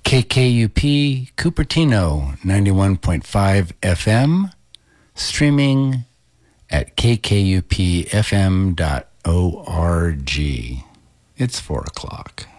KKUP Cupertino 91.5 FM, streaming at kkupfm.org. It's 4 o'clock.